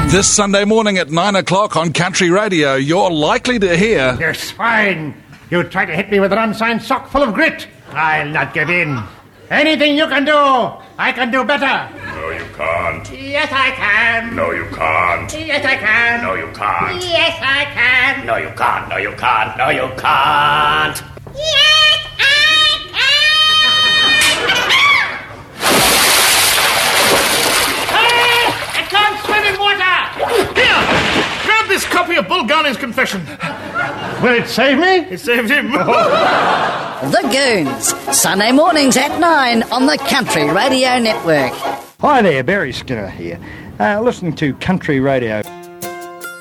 This Sunday morning at 9 o'clock on Country Radio, you're likely to hear... You swine! You try to hit me with an unsigned sock full of grit. I'll not give in. Anything you can do, I can do better. No, you can't. Yes, I can. No, you can't. Yes, I can. No, you can't. Yes, I can. No, you can't. No, you can't. No, you can't. Yes, I can. Hey! I can't swim in water! Here! Grab this copy of Bull Garney's confession. Will it save me? It saved him. The Goons, Sunday mornings at 9 on the Country Radio Network. Hi there, Barry Skinner here. Listening to Country Radio.